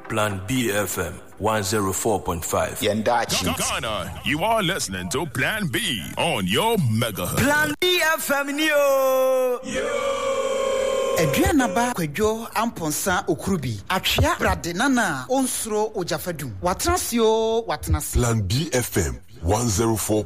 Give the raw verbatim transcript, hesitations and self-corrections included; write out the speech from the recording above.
Plan B F M one oh four point five. Ghana, you are listening to Plan B on your megahertz. Plan B F M, yo! Adriana ba kwadwo amponsa okurubi atwea brade nana onsuro ojafadum watrasio watnase Plan B F M one oh four